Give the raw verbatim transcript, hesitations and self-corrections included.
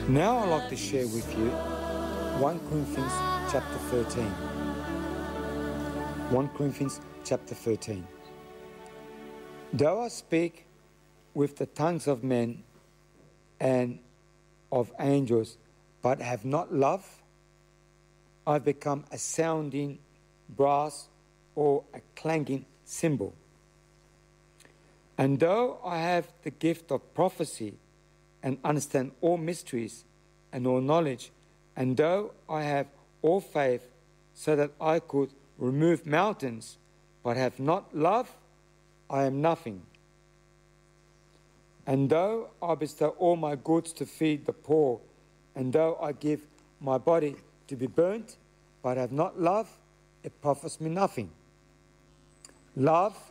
Now I'd like to share with you First Corinthians chapter thirteen. First Corinthians chapter thirteen. Though I speak with the tongues of men and of angels, but have not love, I become a sounding brass or a clanging cymbal. And though I have the gift of prophecy and understand all mysteries and all knowledge, and though I have all faith so that I could remove mountains, but have not love, I am nothing. And though I bestow all my goods to feed the poor, and though I give my body to be burnt, but have not love, it profits me nothing. Love